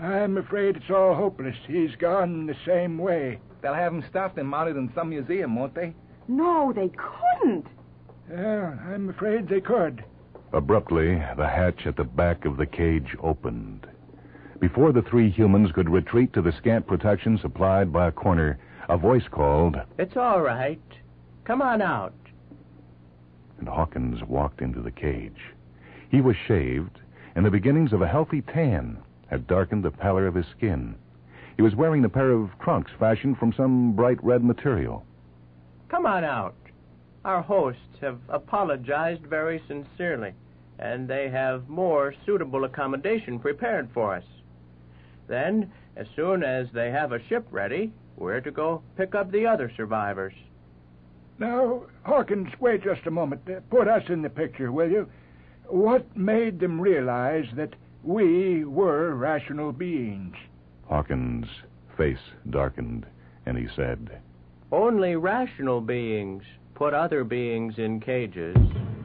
I'm afraid it's all hopeless. He's gone the same way. They'll have him stuffed and mounted in some museum, won't they? No, they couldn't. Well, I'm afraid they could. Abruptly, the hatch at the back of the cage opened. Before the three humans could retreat to the scant protection supplied by a corner, a voice called, "It's all right. Come on out." And Hawkins walked into the cage. He was shaved, and the beginnings of a healthy tan had darkened the pallor of his skin. He was wearing a pair of trunks fashioned from some bright red material. Come on out. Our hosts have apologized very sincerely, and they have more suitable accommodation prepared for us. Then, as soon as they have a ship ready, we're to go pick up the other survivors. Now, Hawkins, wait just a moment. Put us in the picture, will you? What made them realize that we were rational beings? Hawkins' face darkened, and he said, Only rational beings put other beings in cages.